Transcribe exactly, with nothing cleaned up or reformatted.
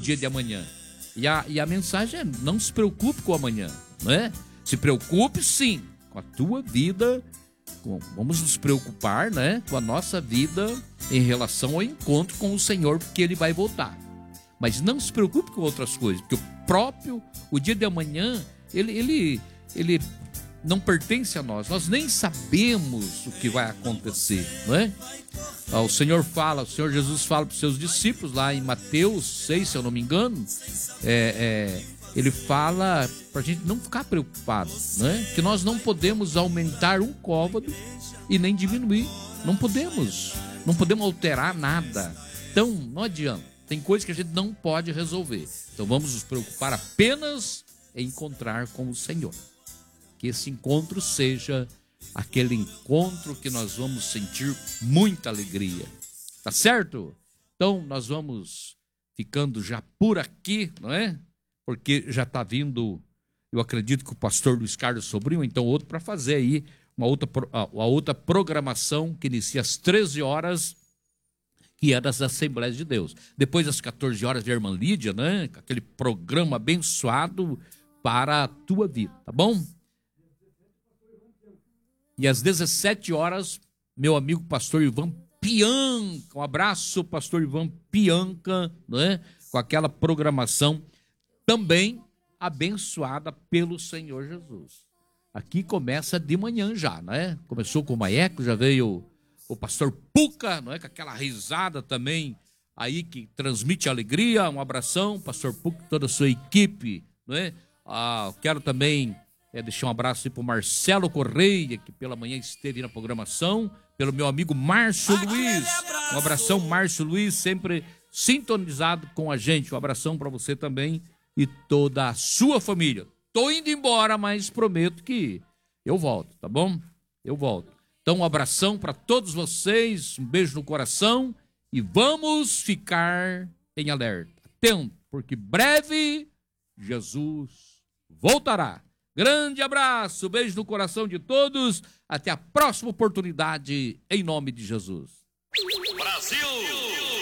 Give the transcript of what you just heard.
dia de amanhã. E a, e a mensagem é: não se preocupe com o amanhã, não é? Se preocupe sim com a tua vida, com, vamos nos preocupar, né, com a nossa vida em relação ao encontro com o Senhor, porque Ele vai voltar. Mas não se preocupe com outras coisas, porque o próprio, o dia de amanhã, ele, ele, ele não pertence a nós. Nós nem sabemos o que vai acontecer, não é? O Senhor fala, o Senhor Jesus fala para os seus discípulos lá em Mateus seis, se eu não me engano, é, é, ele fala para a gente não ficar preocupado, né? Que nós não podemos aumentar um côvado e nem diminuir, não podemos, não podemos alterar nada. Então não adianta, tem coisas que a gente não pode resolver. Então vamos nos preocupar apenas em encontrar com o Senhor. Que esse encontro seja aquele encontro que nós vamos sentir muita alegria, tá certo? Então nós vamos ficando já por aqui, não é? Porque já está vindo, eu acredito que o pastor Luiz Carlos Sobrinho, então outro para fazer aí uma outra, uma outra programação que inicia às treze horas, que é das Assembleias de Deus. Depois das quatorze horas de irmã Lídia, né? Aquele programa abençoado para a tua vida, tá bom? E às dezessete horas, meu amigo pastor Ivan Pianca, um abraço, pastor Ivan Pianca, né? Com aquela programação também abençoada pelo Senhor Jesus. Aqui começa de manhã já, né? Começou com o Maeco, já veio o pastor Puca, não é? Com aquela risada também aí que transmite alegria. Um abração, pastor Puca, toda a sua equipe, não é? Ah, quero também é, deixar um abraço aí para o Marcelo Correia, que pela manhã esteve na programação, pelo meu amigo Márcio Luiz. Um abração, Márcio Luiz, sempre sintonizado com a gente. Um abração para você também e toda a sua família. Tô indo embora, mas prometo que eu volto, tá bom? Eu volto. Então, um abração para todos vocês, um beijo no coração e vamos ficar em alerta. Atento, porque breve Jesus voltará. Grande abraço, beijo no coração de todos. Até a próxima oportunidade, em nome de Jesus. Brasil!